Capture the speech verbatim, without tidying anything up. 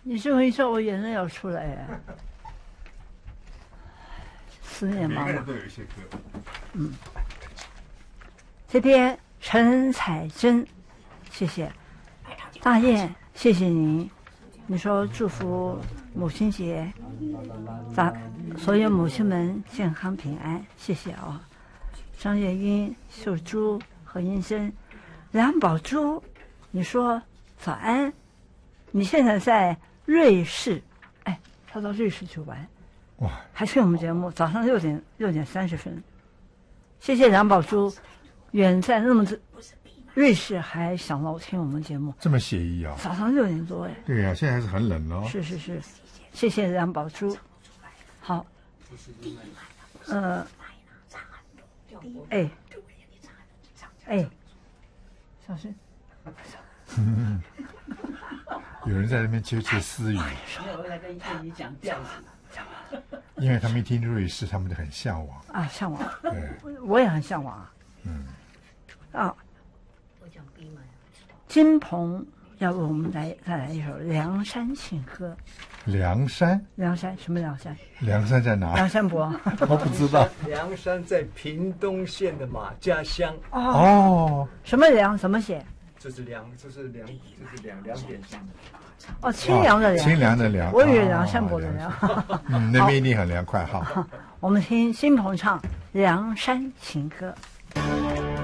你这么一说，我眼泪要出来呀！思念妈妈。 每个人都有一些歌。 嗯。这边陈彩珍，谢谢。大雁，谢谢您。你说祝福母亲节，咱所有母亲们健康平安，谢谢啊、哦。张月英、秀珠、何英生、梁宝珠，你说早安。你现在在瑞士，哎，他到瑞士去玩， 哇， 还听我们节目，早上六点六点三十分。谢谢梁宝珠，远在那么瑞士还想到听我们节目， 这么写意啊！ 早上六点多哎。 对呀、啊，现在还是很冷哦。 是是是，谢谢梁宝珠。好，呃，哎，哎，小心。 嗯，有人在那边窃窃私语。 我来跟叶姨讲调子， 因为他们一听瑞士，他们就很向往啊，向往。 对， 我也很向往啊。 嗯。 啊。金鹏要为我们来再来一首《梁山情歌》。 梁山？ 梁山什么梁山？ 梁山在哪？ 梁山伯。 我不知道。 梁山在屏东县的马家乡。 哦。什么梁？怎么写？ 这是梁，这是梁，这是两两点心。 哦，清凉的凉。 清凉的凉。 我以为梁山伯的梁。 嗯，那边一定很凉快哈。 我们听金鹏唱《梁山情歌》。